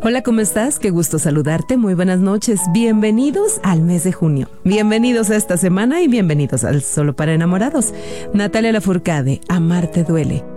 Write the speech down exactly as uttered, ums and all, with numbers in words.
Hola, ¿cómo estás? Qué gusto saludarte. Muy buenas noches. Bienvenidos al mes de junio. Bienvenidos a esta semana y bienvenidos al Solo para Enamorados. Natalia Lafourcade, Amarte duele.